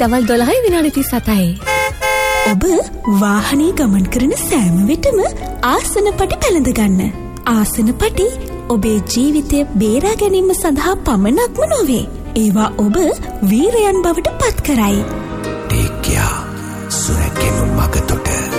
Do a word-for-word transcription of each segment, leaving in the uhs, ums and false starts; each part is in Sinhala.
දවල් දොළහයි විනාඩි තිස් හතයි. ඔබ වාහනේ ගමන් කරන සෑම විටම ආසන පටි පැළඳ ගන්න. ආසන පටි ඔබේ ජීවිතය බේරා ගැනීම සඳහා පමණක්ම නොවේ. ඒවා ඔබ වීරයන් බවට පත් කරයි. ටේක්යා සුරැකෙනු මගතොට.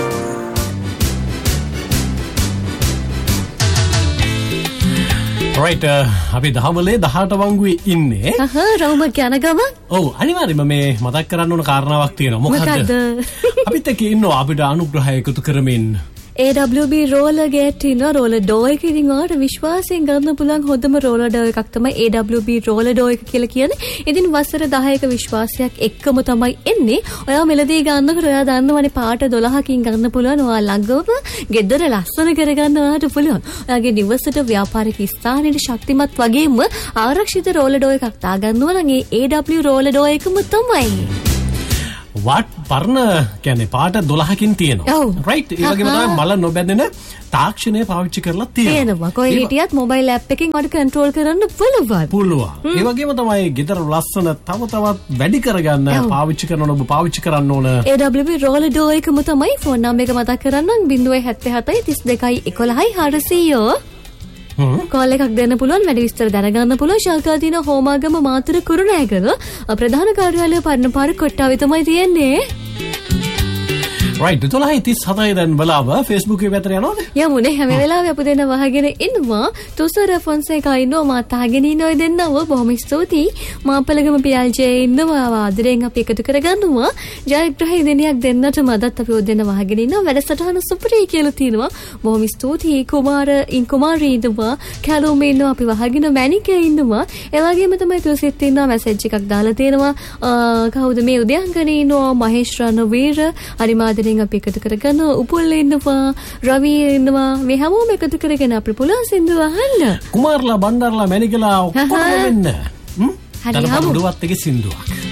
රයිට් අපි දහවලේ දහට වංගුවේ ඉන්නේ. අහ රවුමක් යන ගම. ඔව් අනිවාර්යයෙන්ම මේ මතක් කරන්න ඕන කාරණාවක් තියෙනවා. මොකද්ද? අපිත් එක්ක ඉන්නවා අපිට අනුග්‍රහය එකතු කරමින්. A W B roller gate ඉන්නවා roller door එක ඉතින් ඔයාලට විශ්වාසයෙන් ගන්න පුළුවන් හොඳම roller door එකක් තමයි A W B roller door එක කියලා කියන්නේ. ඉතින් වසර දහයක විශ්වාසයක් එක්කම තමයි එන්නේ. ඔයා මෙලදී ගන්නකොට ඔයා දන්නවනේ පාට දොළහකින් ගන්න පුළුවන්. ඔයා ළඟම ගෙදර ලස්සන කරගන්න ඔයාට පුළුවන්. ඔයාගේ නිවසට ව්‍යාපාරික ස්ථානෙට ශක්තිමත් වගේම ආරක්ෂිත roller door එකක් තා ගන්නවා නම් ඒ A W roller door එකම තමයි. වාට් පර්ණ කියන්නේ පාට දොළහකින් තියෙනවා. රයිට් ඒ වගේම තමයි මල නොබැඳෙන තාක්ෂණය පාවිච්චි කරලා තියෙනවා. තියෙනවා. කොයි හිටියත් මොබයිල් ඇප් එකකින් ඔයාලට කන්ට්‍රෝල් කරන්න පුළුවන්. පුළුවන්. ඒ වගේම තමයි ගෙදර ලස්සන තව තවත් වැඩි කරගන්න පාවිච්චි කරන ඔබ පාවිච්චි කරන්න ඕන A W B roller door එකම තමයි. ෆෝන් නම්බර් එක මතක් කරන්නම් ज़ीरो सात सात तीस दो इक्कीस හාරසිය. කෝල් එකක් දෙන්න පුළුවන්. වැඩි විස්තර දැනගන්න පුළුවන්. ශාඛා දින හෝමාගම මාතර කුරුණෑගල ප්‍රධාන කාර්යාලය පරණපාර කොට්ටාවේ තමයි තියෙන්නේ. රයිට් දොළහයි තිස් හතයි දැන් බලාව Facebook එකේ පැත්තට යනවද? යමුනේ හැම වෙලාවෙම අපි දෙන්න වහගෙන ඉන්නවා. තුසර ෆොන්සේකා ඉන්නවා මාත් අහගෙන ඉන්නව දෙන්නව බොහොම ස්තුතියි. මාපලගම පියල්ජේ ඉන්නවා ආදරෙන් අපි එකතු කරගන්නවා. ජයග්‍රහී දිනයක් දෙන්නට මදත් අපි ඔය දෙන්න වහගෙන ඉන්නවා. වැඩසටහන සුපරි කියලා තියෙනවා. බොහොම ස්තුතියි කුමාර ඉන් කුමාරී ඉන්නවා. කැලුම් ඉන්නවා අපි වහගෙන මැනිකේ ඉන්නවා. ඒ වගේම තමයි තුසිත් ඉන්නවා මැසේජ් එකක් දාලා තියෙනවා. කවුද මේ උදයන්කනේ ඉන්නවා මහේෂ් රණවීර හරිමාද අපි එකතු කරගෙන උපුල් ඉන්නවා රවි ඉන්නවා මේ හැමෝම එකතු කරගෙන අපිට පුළුවන් සින්දු අහන්න. කුමාරලා බණ්ඩාරලා මැනිකලා ඔක්කොම වෙන්න. හරි හමු. දුවත් එකේ සින්දුවක්.